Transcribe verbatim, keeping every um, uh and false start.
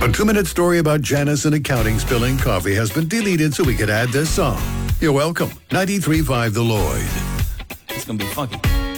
A two-minute story about Janice and accounting spilling coffee has been deleted so we could add this song. You're welcome. ninety-three point five The Lloyd. It's going to be funky.